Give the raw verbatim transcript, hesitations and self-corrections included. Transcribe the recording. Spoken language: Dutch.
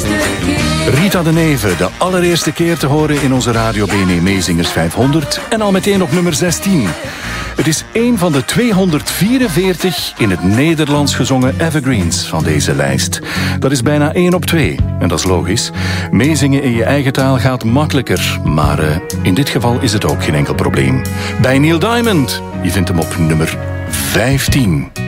Rita de Neve, de allereerste keer te horen in onze Radio B N E Meezingers vijfhonderd en al meteen op nummer zestien. Het is een van de tweehonderdvierenveertig in het Nederlands gezongen evergreens van deze lijst. Dat is bijna één op twee. En dat is logisch. Meezingen in je eigen taal gaat makkelijker. Maar uh, in dit geval is het ook geen enkel probleem. Bij Neil Diamond. Je vindt hem op nummer vijftien.